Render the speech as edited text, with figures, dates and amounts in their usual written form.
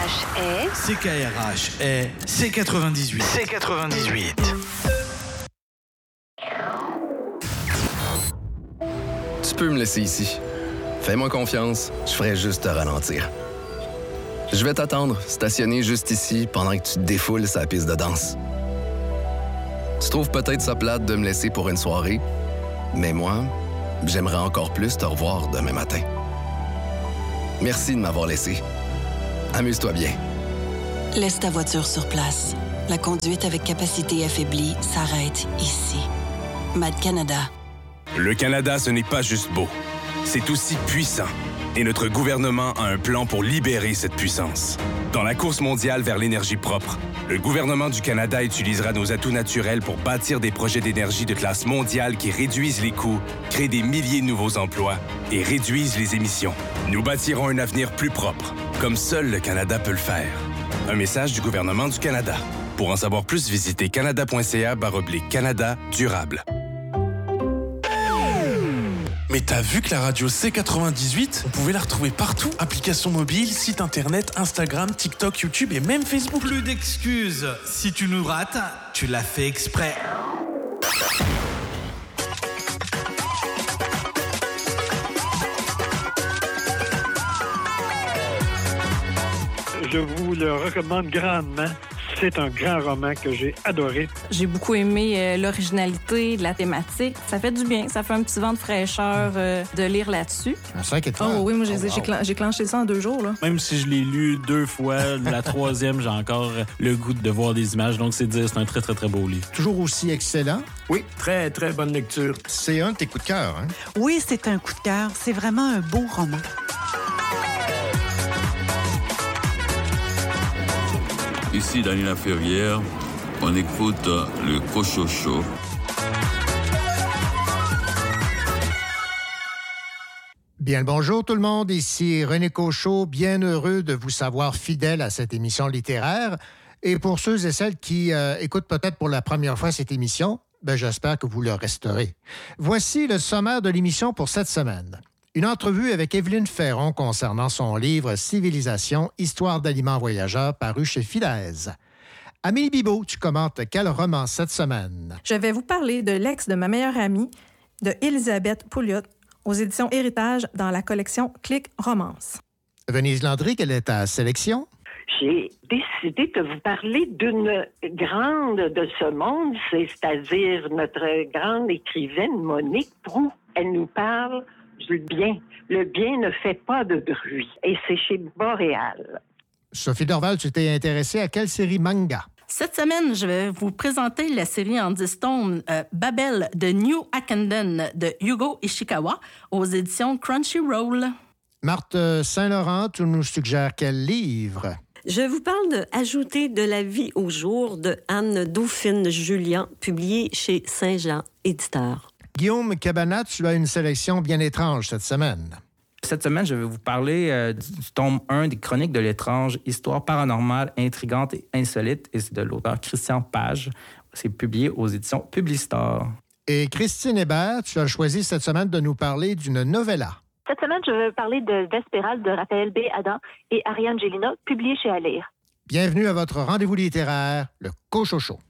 CKRH est... CKRH est C98. C98. Tu peux me laisser ici. Fais-moi confiance, je ferai juste te ralentir. Je vais t'attendre, stationné juste ici, pendant que tu te défoules sa piste de danse. Tu trouves peut-être ça plate de me laisser pour une soirée, mais moi, j'aimerais encore plus te revoir demain matin. Merci de m'avoir laissé. Amuse-toi bien. Laisse ta voiture sur place. La conduite avec capacité affaiblie s'arrête ici. MAD Canada. Le Canada, ce n'est pas juste beau. C'est aussi puissant. Et notre gouvernement a un plan pour libérer cette puissance. Dans la course mondiale vers l'énergie propre, le gouvernement du Canada utilisera nos atouts naturels pour bâtir des projets d'énergie de classe mondiale qui réduisent les coûts, créent des milliers de nouveaux emplois et réduisent les émissions. Nous bâtirons un avenir plus propre, comme seul le Canada peut le faire. Un message du gouvernement du Canada. Pour en savoir plus, visitez canada.ca/Canada durable. Mais t'as vu que la radio C98, on pouvait la retrouver partout? Application mobile, site internet, Instagram, TikTok, YouTube et même Facebook. Plus d'excuses. Si tu nous rates, tu l'as fait exprès. Je vous le recommande grandement. C'est un grand roman que j'ai adoré. J'ai beaucoup aimé l'originalité de la thématique. Ça fait du bien. Ça fait un petit vent de fraîcheur de lire là-dessus. Un 5 étoiles. Oh oui, moi, j'ai clenché ça en 2 jours. Là. Même si je l'ai lu 2 fois, la 3e, j'ai encore le goût de voir des images. Donc, c'est dire, c'est un très, très, très beau livre. Toujours aussi excellent. Oui, très, très bonne lecture. C'est un de tes coups de cœur, hein? Oui, c'est un coup de cœur. C'est vraiment un beau roman. Ici Daniela Ferrière, on écoute le Cochocho. Bien le bonjour tout le monde, ici René Cochot, bien heureux de vous savoir fidèle à cette émission littéraire. Et pour ceux et celles qui écoutent peut-être pour la première fois cette émission, j'espère que vous le resterez. Voici le sommaire de l'émission pour cette semaine. Une entrevue avec Évelyne Ferron concernant son livre « Civilisation, histoire d'aliments voyageurs » paru chez Philaise. Amélie Bibeau, tu commentes quel roman cette semaine? Je vais vous parler de l'ex de ma meilleure amie, de Elisabeth Pouliot, aux éditions Héritage dans la collection Clic Romance. Venise Landry, quelle est ta sélection? J'ai décidé de vous parler d'une grande de ce monde, c'est-à-dire notre grande écrivaine Monique Proulx. Elle nous parle du bien. Le bien ne fait pas de bruit. Et c'est chez Boréal. Sophie Dorval, tu t'es intéressée à quelle série manga? Cette semaine, je vais vous présenter la série en 10 tomes Babel de New Akenden de Yugo Ishikawa aux éditions Crunchyroll. Marthe Saint-Laurent, tu nous suggères quel livre? Je vous parle de Ajouter de la vie au jour de Anne Dauphine-Julien, publié chez Saint-Jean, éditeur. Guillaume Cabana, tu as une sélection bien étrange cette semaine. Cette semaine, je vais vous parler du tome 1 des Chroniques de l'étrange, histoire paranormale, intrigante et insolite. Et c'est de l'auteur Christian Page. C'est publié aux éditions Publistar. Et Christine Hébert, tu as choisi cette semaine de nous parler d'une novella. Cette semaine, je vais parler de Vespéral de Raphaël B. Adam et Ariane Gélina, publié chez Alire. Bienvenue à votre rendez-vous littéraire, le Cochocho.